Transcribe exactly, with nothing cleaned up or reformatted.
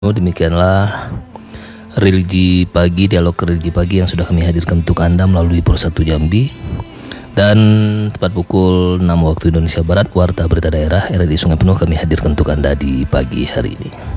Oh, demikianlah religi pagi, dialog religi pagi yang sudah kami hadirkan untuk Anda melalui Persatu Jambi. Dan tepat pukul enam waktu Indonesia Barat, Warta Berita Daerah R R I Sungai Penuh kami hadirkan untuk Anda di pagi hari ini.